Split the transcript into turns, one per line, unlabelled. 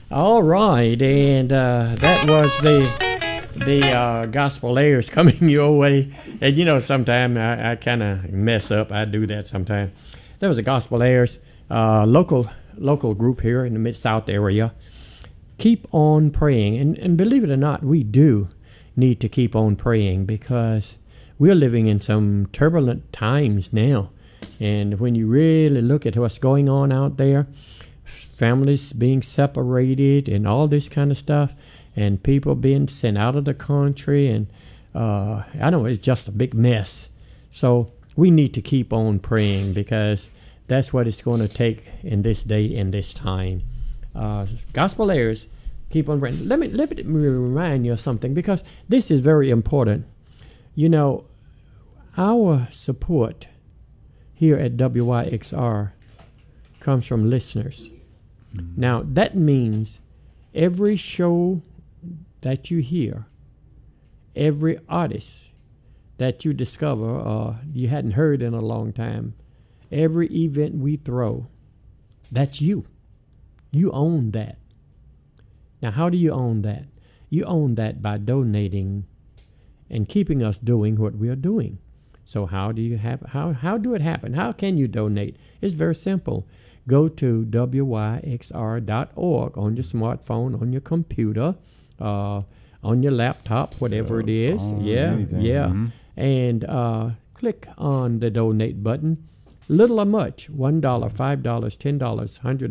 All right, and that was the gospel airs coming your way. And sometimes I kind of mess up. I do that sometimes. There was a gospel airs, local group here in the Mid-South area. Keep on praying, and believe it or not, we do need to keep on praying because we're living in some turbulent times now. And when you really look at what's going on out there, families being separated and all this kind of stuff, and people being sent out of the country, and I know it's just a big mess. So we need to keep on praying because that's what it's going to take in this day, in this time. Gospel heirs, keep on praying. Let me remind you of something because this is very important. Our support here at WYXR comes from listeners. Now, that means every show that you hear, every artist that you discover or you hadn't heard in a long time, every event we throw, that's you. You own that. Now, how do you own that? You own that by donating and keeping us doing what we are doing. So how do it happen? How can you donate? It's very simple. Go to wyxr.org on your smartphone, on your computer, on your laptop, whatever it is.
Anything. Mm-hmm.
And click on the donate button. Little or much, $1, $5, $10, $100.